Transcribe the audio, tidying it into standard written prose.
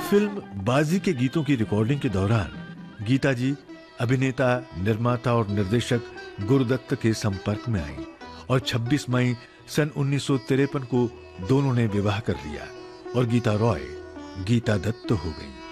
Film बाजी के गीतों की रिकॉर्डिंग के दौरान गीता जी अभिनेता, निर्माता और निर्देशक गुरुदत्त के संपर्क में आई और 26 मई सन 1953 को दोनों ने विवाह कर लिया और गीता रॉय गीता दत्त हो गईं।